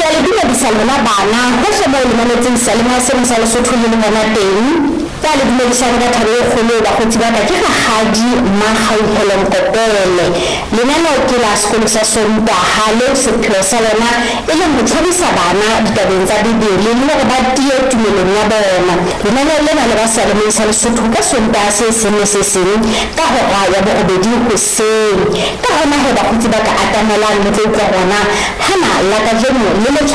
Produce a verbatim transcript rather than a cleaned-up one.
ke a le dumedisa lona bana hohle moo le mametseng seyalemoya sena sa Lesotho le lengwana teng ke a le dumedisang ka thabo e kgolo bakgotsi ba ka ke Rakgadi Makgauhelo Mkopele lenaneo ke la sekolo sa Sontaha leo sepheo sa lona e leng ho thabisa bana ditabeng tsa Bibele le hore ba tie tumelong ya bona. Lenaneo lena le ba seyalemoyeng sa Lesotho ka Sontaha se seng le se seng ka hora ya borobedi hoseng. Ka hona he bakgotsi ba ka atamelang le tlo utlwa rona hana la kajeno le le